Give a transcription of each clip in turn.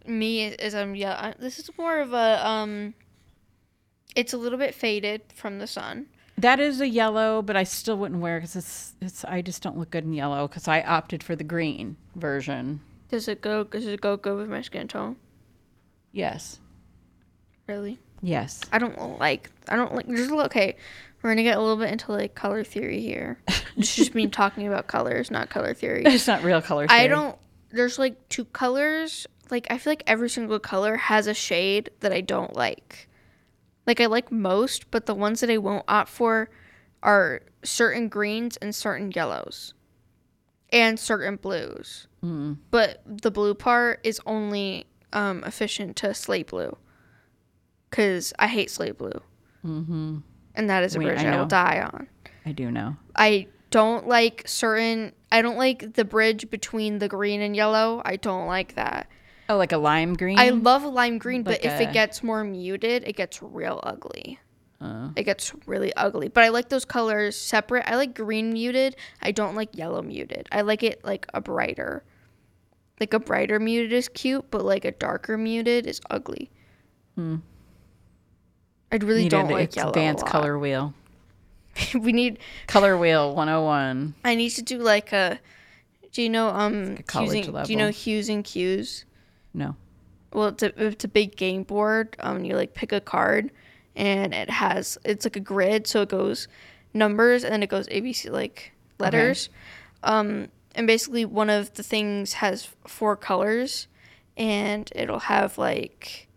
me is this is more of a it's a little bit faded from the sun. That is a yellow, but I still wouldn't wear it because I just don't look good in yellow because I opted for the green version. Does it go good with my skin tone? Yes. Really? Yes. I don't like just okay. We're gonna get a little bit into like color theory here. It's just me talking about colors, not color theory. It's not real color theory. There's like two colors. Like I feel like every single color has a shade that I don't like. Like I like most, but the ones that I won't opt for are certain greens and certain yellows. And certain blues. Mm. But the blue part is only efficient to slate blue. Because I hate slate blue. Mm-hmm. And that is a bridge I will die on. I do know. I don't like the bridge between the green and yellow. I don't like that. Oh, like a lime green? I love lime green, like but if it gets more muted, it gets real ugly. It gets really ugly. But I like those colors separate. I like green muted. I don't like yellow muted. I like it like a brighter. Like a brighter muted is cute, but like a darker muted is ugly. I really don't like yellow. Advanced color wheel. We need color wheel 101. I need to do like a. Do you know do you know Hues and Cues? No. Well, it's a big game board. You like pick a card, and it's like a grid, so it goes numbers and then it goes ABC like letters. Okay. And basically one of the things has 4 colors, and it'll have like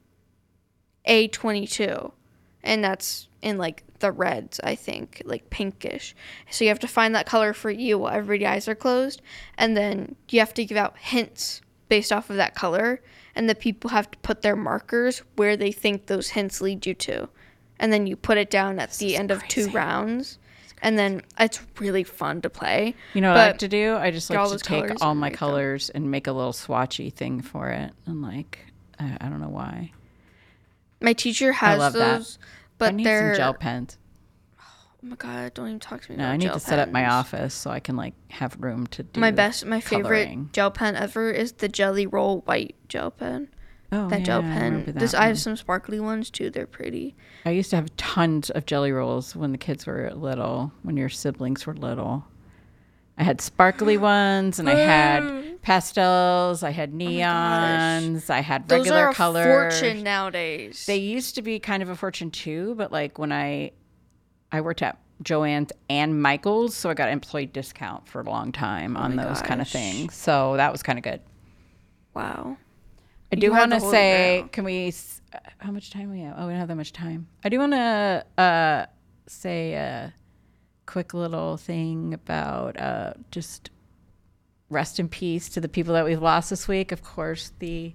A22, and that's in like the reds, I think, like pinkish. So you have to find that color for you while everybody's eyes are closed, and then you have to give out hints based off of that color, and the people have to put their markers where they think those hints lead you to, and then you put it down at the end of 2 rounds, and then it's really fun to play. You know what I like to do? I just like to take all my colors and make a little swatchy thing for it, and like I don't know why. My teacher has those, but I need some gel pens. Oh my god! Don't even talk to me. No, about I need gel to set up my office so I can like have room to do. My favorite gel pen ever is the Jelly Roll white gel pen. Oh, that gel pen. I have some sparkly ones too. They're pretty. I used to have tons of Jelly Rolls when the kids were little. When your siblings were little, I had sparkly ones, and I had pastels. I had neons. I had regular colors. Those are a fortune nowadays. They used to be kind of a fortune too, but like when I worked at Joann's and Michael's, so I got employee discount for a long time on those kind of things. So that was kind of good. Wow. I do want to say, can we? How much time we have? Oh, we don't have that much time. I do want to say a quick little thing about just rest in peace to the people that we've lost this week. Of course, the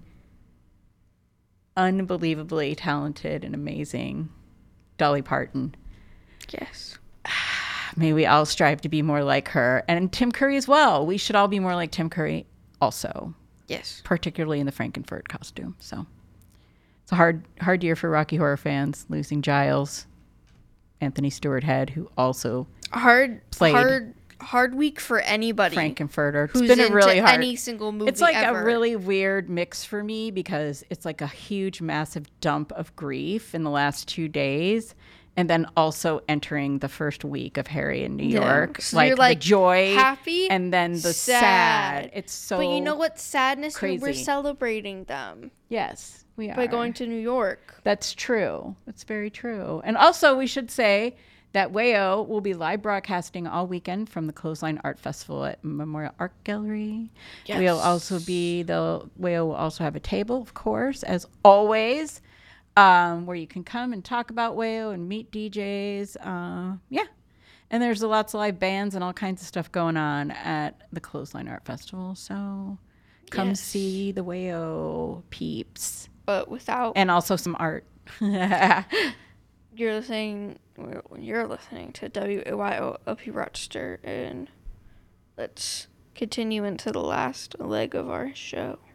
unbelievably talented and amazing Dolly Parton. Yes. May we all strive to be more like her, and Tim Curry as well. We should all be more like Tim Curry also. Yes. Particularly in the Frankenfurt costume. So it's a hard year for Rocky Horror fans, losing Giles, Anthony Stewart Head, who also played hard week for anybody. Frankenfurter. It's been a really hard. Any single movie. It's like ever. a really weird mix for me because it's like a huge, massive dump of grief in the last 2 days. And then also entering the first week of Harry in New York. So like you're like the joy, happy, and then the sad. It's so But you know what? Sadness, crazy. We're celebrating them. Yes, we are. By going to New York. That's true. That's very true. And also we should say that WAYO will be live broadcasting all weekend from the Clothesline Art Festival at Memorial Art Gallery. Yes. WAYO will also have a table, of course, as always. Where you can come and talk about WAYO and meet DJs. Yeah. And there's lots of live bands and all kinds of stuff going on at the Clothesline Art Festival. So come see the WAYO peeps. But without... And also some art. You're listening to WAYO LP Rochester, and let's continue into the last leg of our show.